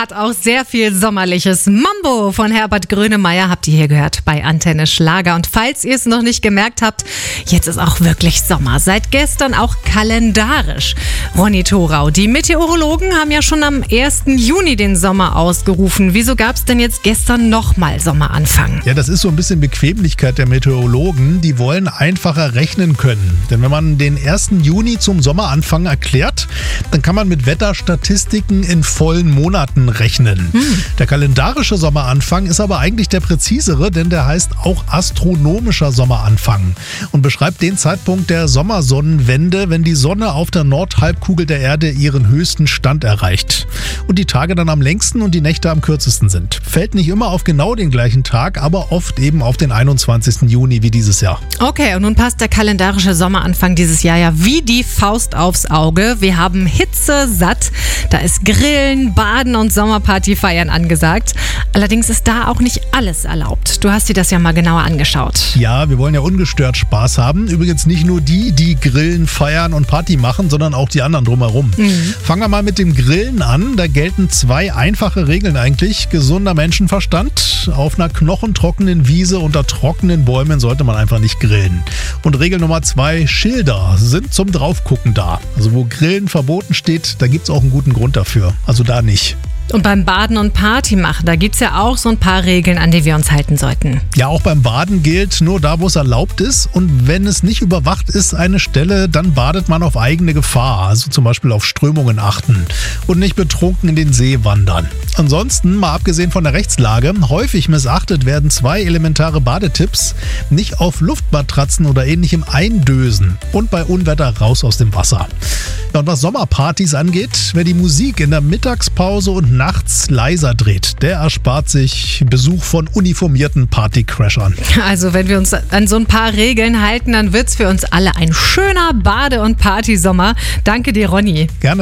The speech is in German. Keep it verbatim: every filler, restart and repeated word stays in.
hat auch sehr viel Sommerliches. Mambo von Herbert Grönemeyer habt ihr hier gehört bei Antenne Schlager. Und falls ihr es noch nicht gemerkt habt, jetzt ist auch wirklich Sommer. Seit gestern auch kalendarisch. Ronny Thorau, die Meteorologen haben ja schon am ersten Juni den Sommer ausgerufen. Wieso gab es denn jetzt gestern nochmal Sommeranfang? Ja, das ist so ein bisschen Bequemlichkeit der Meteorologen. Die wollen einfacher rechnen können. Denn wenn man den ersten Juni zum Sommeranfang erklärt, dann kann man mit Wetterstatistiken in vollen Monaten rechnen. Hm. Der kalendarische Sommeranfang ist aber eigentlich der präzisere, denn der heißt auch astronomischer Sommeranfang und beschreibt den Zeitpunkt der Sommersonnenwende, wenn die Sonne auf der Nordhalbkugel der Erde ihren höchsten Stand erreicht und die Tage dann am längsten und die Nächte am kürzesten sind. Fällt nicht immer auf genau den gleichen Tag, aber oft eben auf den einundzwanzigsten Juni wie dieses Jahr. Okay, und nun passt der kalendarische Sommeranfang dieses Jahr ja wie die Faust aufs Auge. Wir haben Hitze satt, da ist Grillen, Baden und Sommerparty feiern angesagt. Allerdings ist da auch nicht alles erlaubt. Du hast dir das ja mal genauer angeschaut. Ja, wir wollen ja ungestört Spaß haben. Übrigens nicht nur die, die grillen, feiern und Party machen, sondern auch die anderen drumherum. Mhm. Fangen wir mal mit dem Grillen an. Da gelten zwei einfache Regeln eigentlich. Gesunder Menschenverstand. Auf einer knochentrockenen Wiese unter trockenen Bäumen sollte man einfach nicht grillen. Und Regel Nummer zwei, Schilder sind zum Draufgucken da. Also wo Grillen verboten steht, da gibt es auch einen guten Grund dafür. Also da nicht. Und beim Baden und Party machen, da gibt es ja auch so ein paar Regeln, an die wir uns halten sollten. Ja, auch beim Baden gilt nur da, wo es erlaubt ist. Und wenn es nicht überwacht ist, eine Stelle, dann badet man auf eigene Gefahr. Also zum Beispiel auf Strömungen achten und nicht betrunken in den See wandern. Ansonsten, mal abgesehen von der Rechtslage, häufig missachtet werden zwei elementare Badetipps. Nicht auf Luftmatratzen oder ähnlichem eindösen und bei Unwetter raus aus dem Wasser. Ja, und was Sommerpartys angeht, wer die Musik in der Mittagspause und nachts leiser dreht, der erspart sich Besuch von uniformierten Partycrashern. Also wenn wir uns an so ein paar Regeln halten, dann wird's für uns alle ein schöner Bade- und Partysommer. Danke dir, Ronny. Gerne.